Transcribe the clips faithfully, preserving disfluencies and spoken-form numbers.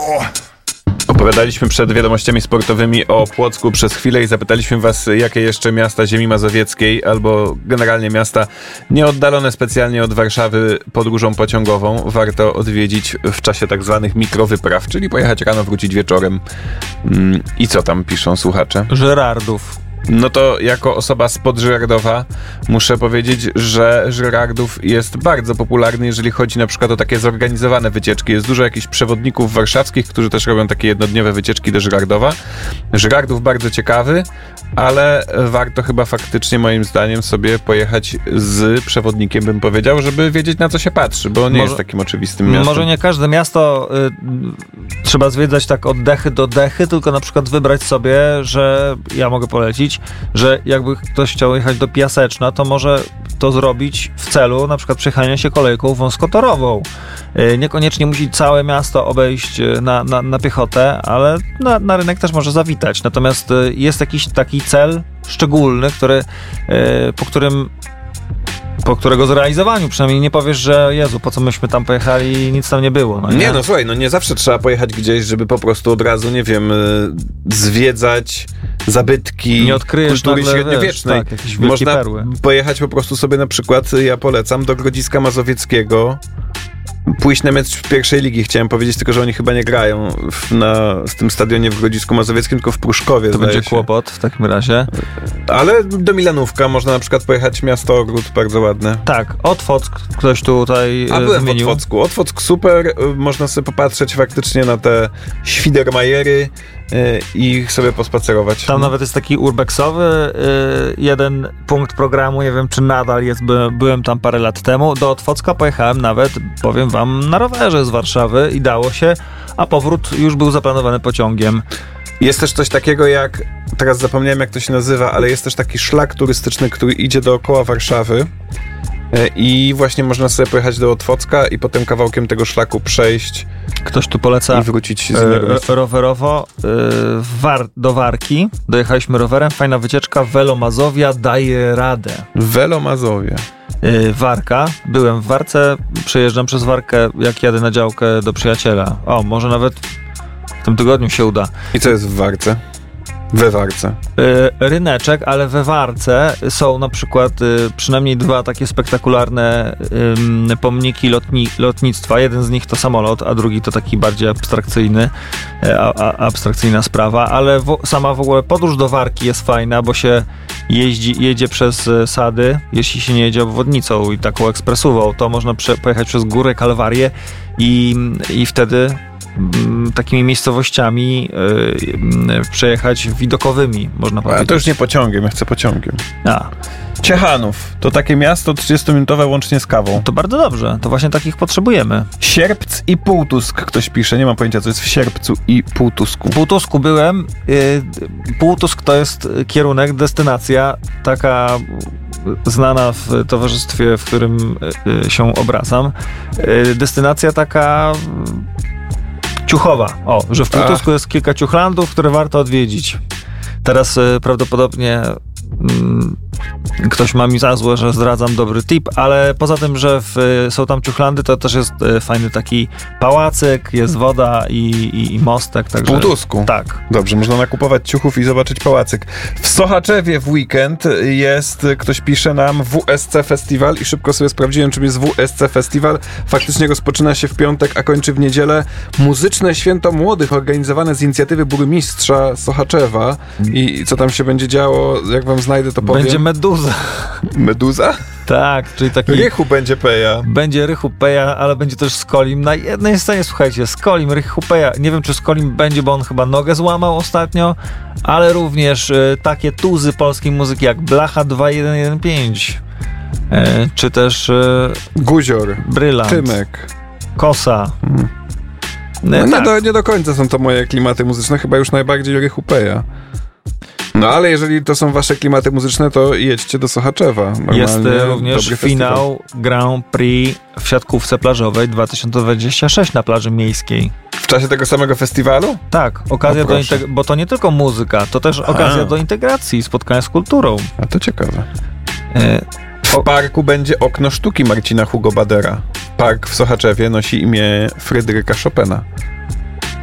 Opowiadaliśmy przed wiadomościami sportowymi o Płocku przez chwilę i zapytaliśmy was, jakie jeszcze miasta ziemi mazowieckiej albo generalnie miasta nieoddalone specjalnie od Warszawy podróżą pociągową warto odwiedzić w czasie tak zwanych mikrowypraw, czyli pojechać rano, wrócić wieczorem. I co tam piszą słuchacze? Żyrardów. No to jako osoba spod Żyrardowa muszę powiedzieć, że Żyrardów jest bardzo popularny, jeżeli chodzi na przykład o takie zorganizowane wycieczki. Jest dużo jakichś przewodników warszawskich, którzy też robią takie jednodniowe wycieczki do Żyrardowa. Żyrardów bardzo ciekawy, ale warto chyba faktycznie moim zdaniem sobie pojechać z przewodnikiem, bym powiedział, żeby wiedzieć, na co się patrzy, bo nie może, jest takim oczywistym miastem. Może nie każde miasto y, trzeba zwiedzać tak od dechy do dechy, tylko na przykład wybrać sobie, że ja mogę polecić, że jakby ktoś chciał jechać do Piaseczna, to może to zrobić w celu na przykład przejechania się kolejką wąskotorową. Yy, niekoniecznie musi całe miasto obejść na, na, na piechotę, ale na, na rynek też może zawitać. Natomiast yy, jest jakiś taki cel szczególny, który, yy, po którym po którego zrealizowaniu przynajmniej nie powiesz, że Jezu, po co myśmy tam pojechali i nic tam nie było. No nie? nie, no słuchaj, no nie zawsze trzeba pojechać gdzieś, żeby po prostu od razu, nie wiem, zwiedzać zabytki nie odkryjesz kultury nagle, średniowiecznej. Wiesz, tak, jakieś wielkie Można perły. pojechać po prostu sobie na przykład, ja polecam, do Grodziska Mazowieckiego, pójść na mecz pierwszej ligi, chciałem powiedzieć, tylko że oni chyba nie grają w, na, w tym stadionie w Grodzisku Mazowieckim, tylko w Pruszkowie. To będzie się. kłopot w takim razie. Ale do Milanówka można na przykład pojechać, miasto Ogród, bardzo ładne. Tak, Otwock ktoś tutaj A byłem wymienił. w Otwocku. Otwock super, można sobie popatrzeć faktycznie na te Świdermajery i ich sobie pospacerować. Tam nawet jest taki urbexowy jeden punkt programu, nie wiem czy nadal jest, byłem tam parę lat temu. Do Otwocka pojechałem nawet, powiem wam, na rowerze z Warszawy i dało się, a powrót już był zaplanowany pociągiem. Jest też coś takiego jak, teraz zapomniałem jak to się nazywa, ale jest też taki szlak turystyczny, który idzie dookoła Warszawy i właśnie można sobie pojechać do Otwocka i potem kawałkiem tego szlaku przejść. Ktoś tu poleca i wrócić z innego miejsca. rowerowo yy, war, do Warki. Dojechaliśmy rowerem, fajna wycieczka. Velo Mazowia daje radę. Velo Mazowia. Yy, Warka. Byłem w Warce, przejeżdżam przez Warkę, jak jadę na działkę do przyjaciela. O, może nawet w tym tygodniu się uda. I co jest w Warce? We Warce. Yy, ryneczek, ale we Warce są na przykład yy, przynajmniej dwa takie spektakularne yy, pomniki lotni, lotnictwa. Jeden z nich to samolot, a drugi to taki bardziej abstrakcyjny, yy, a, a, abstrakcyjna sprawa, ale w, sama w ogóle podróż do Warki jest fajna, bo się jeździ, jedzie przez sady, jeśli się nie jedzie obwodnicą i taką ekspresówą, to można prze, pojechać przez Górę Kalwarię i, i wtedy takimi miejscowościami yy, przejechać widokowymi, można powiedzieć. A to już nie pociągiem, ja chcę pociągiem. A. Ciechanów. To takie miasto trzydziestominutowe łącznie z kawą. To bardzo dobrze. To właśnie takich potrzebujemy. Sierpc i Półtusk ktoś pisze. Nie mam pojęcia, co jest w Sierpcu i Półtusku. W Półtusku byłem. Yy, Półtusk to jest kierunek, destynacja taka znana w towarzystwie, w którym yy, się obracam. Yy, destynacja taka ciuchowa. O, że w Półtusku jest kilka ciuchlandów, które warto odwiedzić. Teraz y, prawdopodobnie y, ktoś ma mi za złe, że zdradzam dobry tip, ale poza tym, że w, y, są tam ciuchlandy, to też jest y, fajny taki pałacyk, jest woda i, i, i mostek. Także, w Półtusku? Tak. Dobrze, można nakupować ciuchów i zobaczyć pałacyk. W Sochaczewie w weekend jest, ktoś pisze nam, W S C Festiwal i szybko sobie sprawdziłem, czym jest W S C Festiwal. Faktycznie rozpoczyna się w piątek, a kończy w niedzielę. Muzyczne Święto Młodych organizowane z inicjatywy burmistrza Sochaczewa. I co tam się będzie działo, jak wam znajdę, to powiem. Będzie Meduza. Meduza? Tak, czyli taki... Rychu będzie Peja. Będzie Rychu Peja, ale będzie też Skolim. Na jednej scenie, słuchajcie, Skolim, Rychu Peja. Nie wiem, czy Skolim będzie, bo on chyba nogę złamał ostatnio, ale również y, takie tuzy polskiej muzyki jak Blacha dwa jeden jeden pięć, y, czy też y, Guzior, Brylant, Tymek, Kosa. Hmm. No, nie, tak. do, nie do końca są to moje klimaty muzyczne, chyba już najbardziej Rychu Peja. No ale jeżeli to są wasze klimaty muzyczne, to jedźcie do Sochaczewa. Normalnie jest również finał festiwal. Grand Prix w siatkówce plażowej dwa tysiące dwudziesty szósty na plaży miejskiej. W czasie tego samego festiwalu? Tak, okazja do integ- bo to nie tylko muzyka, to też Aha. okazja do integracji, spotkania z kulturą. A to ciekawe. E, w parku będzie Okno Sztuki Marcina Hugo Badera. Park w Sochaczewie nosi imię Fryderyka Chopina.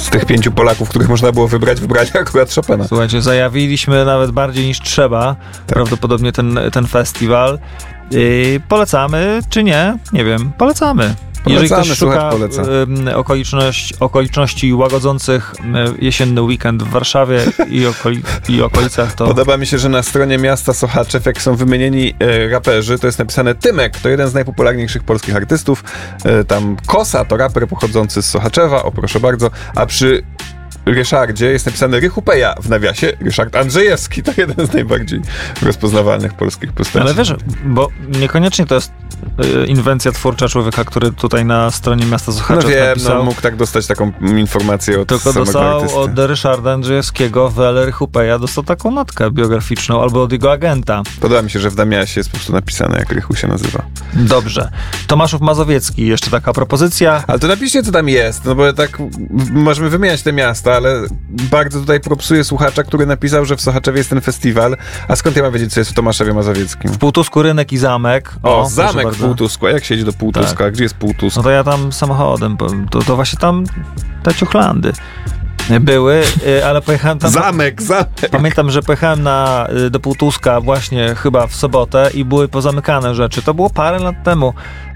z tych pięciu Polaków, których można było wybrać, wybrali akurat Chopina. Słuchajcie, zajawiliśmy nawet bardziej niż trzeba tak. prawdopodobnie ten, ten festiwal. Yy, polecamy, czy nie? Nie wiem. Polecamy. Jeżeli Polecamy, ktoś szuka słuchać, okoliczność, okoliczności łagodzących jesienny weekend w Warszawie i, okoli, i okolicach, to... Podoba mi się, że na stronie miasta Sochaczew, jak są wymienieni e, raperzy, to jest napisane Tymek, to jeden z najpopularniejszych polskich artystów. E, tam Kosa to raper pochodzący z Sochaczewa, o proszę bardzo, a przy Ryszardzie jest napisane Rychupeja w nawiasie, Ryszard Andrzejewski, to jeden z najbardziej rozpoznawalnych polskich postaci. Ale wiesz, bo niekoniecznie to jest y, inwencja twórcza człowieka, który tutaj na stronie miasta Sochaczew no wiem, napisał. No mógł tak dostać taką informację od tylko samego dostał artysty. od Ryszarda Andrzejewskiego w L. Rychupeja, dostał taką notkę biograficzną, albo od jego agenta. Podoba mi się, że w nawiasie jest po prostu napisane, jak Rychu się nazywa. Dobrze. Tomaszów Mazowiecki, jeszcze taka propozycja. Ale to napiszcie, co tam jest, no bo tak możemy wymieniać te miasta, ale bardzo tutaj propsuję słuchacza, który napisał, że w Sochaczewie jest ten festiwal. A skąd ja mam wiedzieć, co jest w Tomaszowie Mazowieckim? W Półtusku rynek i zamek. O, o zamek w Półtusku. A jak się jedzie do Półtuska? Tak. Gdzie jest Półtusk? No to ja tam samochodem, to, to właśnie tam te ciuchlandy były, ale pojechałem tam... Zamek, zamek! Pamiętam, że pojechałem na, do Półtuska właśnie chyba w sobotę i były pozamykane rzeczy. To było parę lat temu.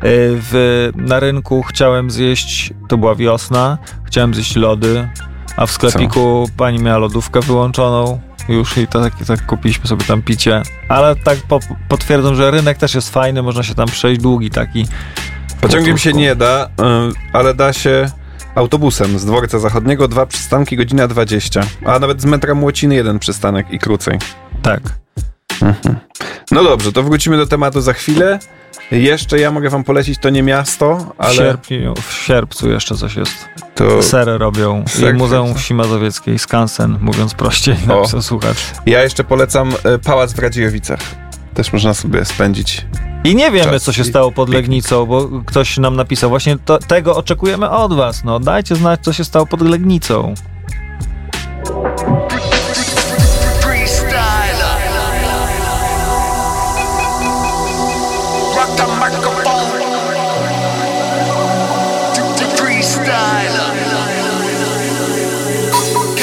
W, na rynku chciałem zjeść, to była wiosna, chciałem zjeść lody, a w sklepiku Co? pani miała lodówkę wyłączoną już i tak, tak kupiliśmy sobie tam picie. Ale tak po, potwierdzam, że rynek też jest fajny, można się tam przejść, długi taki. Pociągiem się nie da, ale da się autobusem z Dworca Zachodniego, dwa przystanki, godzina dwadzieścia. A nawet z metra Młociny jeden przystanek i krócej. Tak. Mhm. No dobrze, to wrócimy do tematu za chwilę. Jeszcze ja mogę wam polecić, to nie miasto, ale... W sierpniu, w sierpcu jeszcze coś jest. To... Sery robią. I Muzeum Wsi Mazowieckiej, Skansen, mówiąc prościej, napisał słuchacz. Ja jeszcze polecam Pałac w Radziejowicach. Też można sobie spędzić. I nie wiemy, czas. co się stało pod Legnicą, bo ktoś nam napisał. Właśnie to, tego oczekujemy od was. No, dajcie znać, co się stało pod Legnicą. Rock the microphone.